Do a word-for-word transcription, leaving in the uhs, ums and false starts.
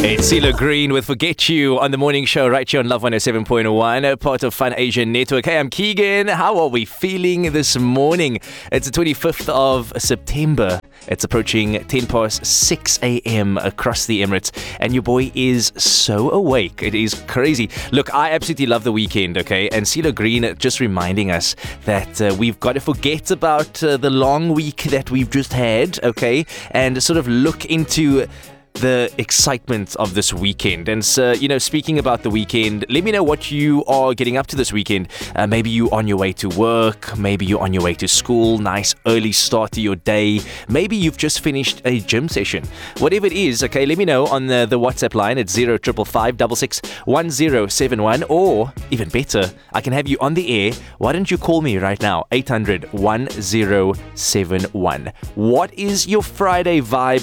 It's CeeLo Green with Forget You on the morning show right here on Love one oh seven point one, part of Fun Asia Network. Hey, I'm Keegan. How are we feeling this morning? It's the twenty-fifth of September. It's approaching ten past six a.m. across the Emirates, and your boy is so awake. It is crazy. Look, I absolutely love the weekend, okay? And CeeLo Green just reminding us that uh, we've got to forget about uh, the long week that we've just had, okay? And sort of look into the excitement of this weekend. And so, you know, speaking about the weekend, let me know what you are getting up to this weekend. Uh, maybe you're on your way to work, maybe you're on your way to school, nice early start to your day, maybe you've just finished a gym session. Whatever it is, okay, let me know on the, the WhatsApp line at zero five five five six six one zero seven one, or even better, I can have you on the air. Why don't you call me right now, eight hundred one zero seven one. What is your Friday vibe